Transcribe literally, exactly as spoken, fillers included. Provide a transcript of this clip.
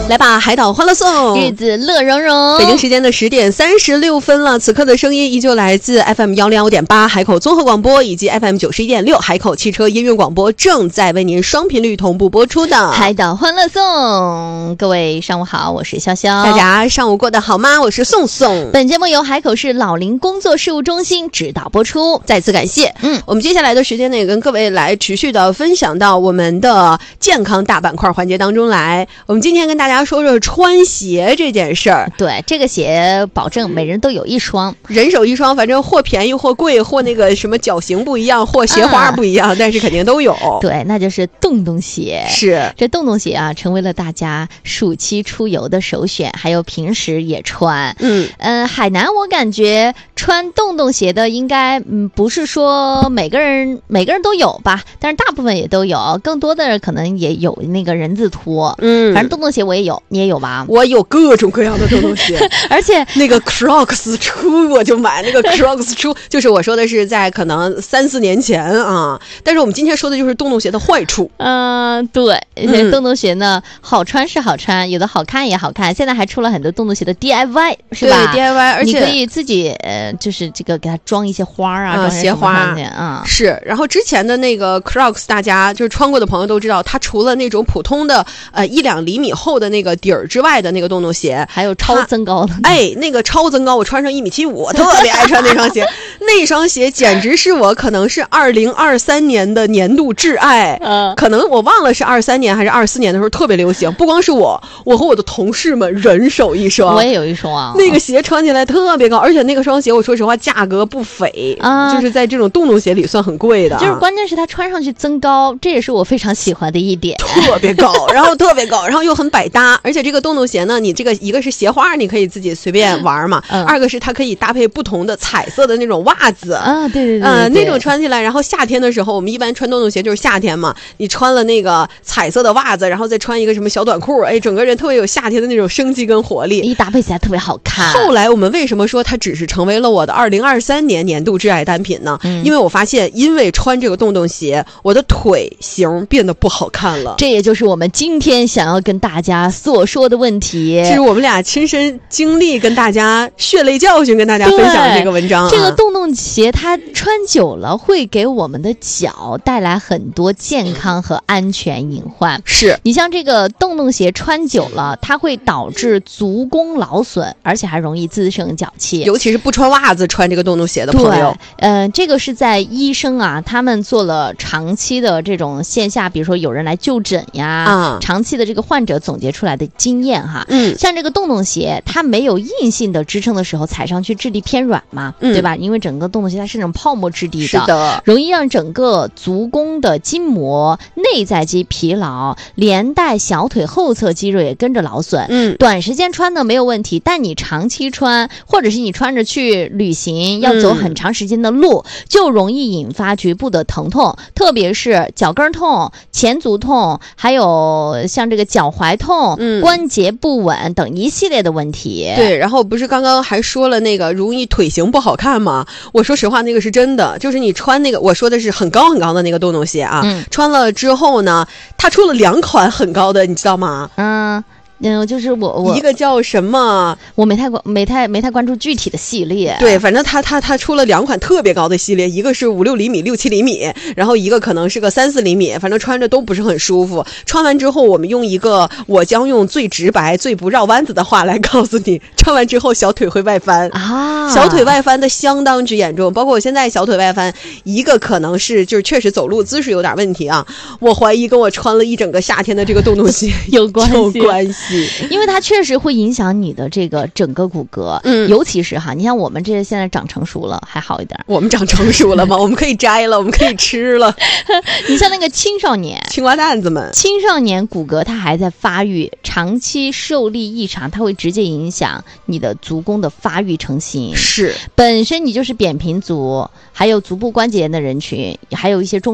来吧，海岛欢乐颂， 日子乐融融。 北京时间的十点三十六分了，此刻的声音依旧来自 F M 幺零五点八海口综合广播以及 F M 九十一点六海口汽车音乐广播，正在为您双频率同步播出的海岛欢乐颂。各位上午好，我是潇潇。 大家上午过得好吗？我是宋宋。 本节目由海口市老龄工作事务中心指导播出， 再次感谢。 嗯， 我们接下来的时间呢，也跟各位来持续的分享到我们的健康大板块环节当中来。我们今天跟大家说说穿鞋这件事儿。 对，这个鞋保证每人都有一双， 人手一双，反正或便宜或贵，或那个什么脚型不一样，或鞋花不一样，嗯、但是肯定都有。 对，那就是洞洞鞋。 是， 这洞洞鞋啊，成为了大家暑期出游的首选，还有平时也穿。 嗯， 呃，海南我感觉穿洞洞鞋的应该嗯不是说每个人每个人都有吧，但是大部分也都有，更多的可能也有那个人字拖。 嗯， 反正洞洞鞋我也有，你也有吧？ 我有各种各样的洞洞鞋， 而且那个 Crocs 出我就买，那个 Crocs 出就是我说的是在可能三四年前啊，但是我们今天说的就是洞洞鞋的坏处。 嗯、呃，对， 嗯、 洞洞鞋呢好穿是好穿，有的好看也好看，现在还出了很多洞洞鞋的 D I Y， 是吧？ 对 D I Y， 而且你可以自己呃，就是这个给它装一些花啊， 啊鞋花啊、嗯， 是。然后之前的那个 Crocs， 大家就是穿过的朋友都知道，它除了那种普通的呃一两厘米厚的那个底儿之外的那个洞洞鞋， 还有超增高的。 哎，那个超增高，我穿上一米七五，我特别爱穿那双鞋。那双鞋简直是我可能是二零二三年的年度挚爱。 嗯， 可能我忘了是二三年还是二四年的时候特别流行。不光是我，我和我的同事们人手一双。 我也有一双啊。 那个鞋穿起来特别高，而且那个双鞋我说实话价格不菲啊，就是在这种洞洞鞋里算很贵的。 就是关键是它穿上去增高，这也是我非常喜欢的一点。 特别高，然后特别高，然后又很百搭。而且这个洞洞鞋呢，你这个一个是鞋花，你可以自己随便玩嘛；嗯、二个是它可以搭配不同的彩色的那种袜子啊，对对对， 呃，那种穿起来，然后夏天的时候，我们一般穿洞洞鞋就是夏天嘛，你穿了那个彩色的袜子，然后再穿一个什么小短裤，哎，整个人特别有夏天的那种生机跟活力， 一搭配起来特别好看。 后来我们为什么说它只是成为了我的二零二三年年度挚爱单品呢？嗯、因为我发现，因为穿这个洞洞鞋，我的腿型变得不好看了。 这也就是我们今天想要跟大家所说的问题。 这是我们俩亲身经历，跟大家血泪教训，跟大家分享这个文章、啊。 这个洞洞鞋它穿久了会给我们的脚带来很多健康和安全隐患。 是你像这个洞洞鞋穿久了，它会导致足弓劳损，而且还容易滋生脚气。 尤其是不穿袜子穿这个洞洞鞋的朋友， 呃，这个是在医生啊，他们做了长期的这种线下，比如说有人来就诊呀，啊、长期的这个患者总结出来的经验哈。 嗯， 像这个洞洞鞋，它没有硬性的支撑的时候，踩上去质地偏软嘛，嗯、对吧？因为整个洞洞鞋它是那种泡沫质地的， 是的， 容易让整个足弓的筋膜、内在肌疲劳，连带小腿后侧肌肉也跟着劳损。 嗯， 短时间穿呢没有问题，但你长期穿，或者是你穿着去旅行，要走很长时间的路，嗯、就容易引发局部的疼痛，特别是脚跟痛、前足痛，还有像这个脚踝痛、嗯、关节不稳等一系列的问题。 对，然后不是刚刚还说了那个容易腿型不好看吗？我说实话，那个是真的，就是你穿那个，我说的是很高很高的那个洞洞鞋啊，嗯、穿了之后呢，它出了两款很高的，你知道吗？ 嗯。嗯，就是我我一个叫什么， 我没太关没太没太关注具体的系列。 对，反正他他他出了两款特别高的系列，一个是五六厘米、六七厘米，然后一个可能是个三四厘米，反正穿着都不是很舒服。穿完之后，我们用一个我将用最直白、最不绕弯子的话来告诉你，穿完之后小腿会外翻啊， 小腿外翻的相当之严重。包括我现在小腿外翻，一个可能是就是确实走路姿势有点问题啊，我怀疑跟我穿了一整个夏天的这个洞洞鞋有关系， 有关系。 因为它确实会影响你的这个整个骨骼，嗯，尤其是哈，你像我们这些现在长成熟了还好一点， 我们长成熟了吗？我们可以摘了，我们可以吃了。 你像那个青少年、 青瓜蛋子们， 青少年骨骼它还在发育，长期受力异常，它会直接影响你的足弓的发育成型。 是， 本身你就是扁平足，还有足部关节炎的人群，还有一些中